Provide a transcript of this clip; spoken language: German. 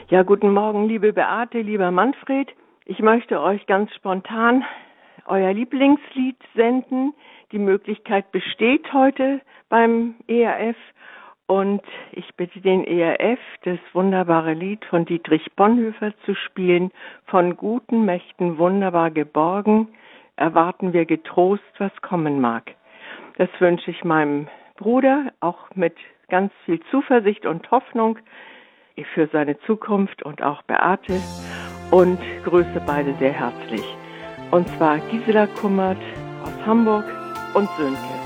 Ja, guten Morgen, liebe Beate, lieber Manfred. Ich möchte euch ganz spontan euer Lieblingslied senden. Die Möglichkeit besteht heute beim ERF. Und ich bitte den ERF, das wunderbare Lied von Dietrich Bonhoeffer zu spielen. Von guten Mächten wunderbar geborgen, erwarten wir getrost, was kommen mag. Das wünsche ich meinem Bruder, auch mit ganz viel Zuversicht und Hoffnung für seine Zukunft und auch Beate, und grüße beide sehr herzlich. Und zwar Gisela Kummert aus Hamburg und Sönke.